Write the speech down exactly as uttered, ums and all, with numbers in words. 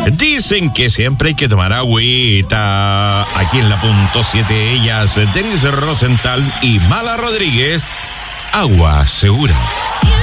Dicen que siempre hay que tomar agüita. Aquí en la punto siete, ellas, Denise Rosenthal y Mala Rodríguez. Agua segura.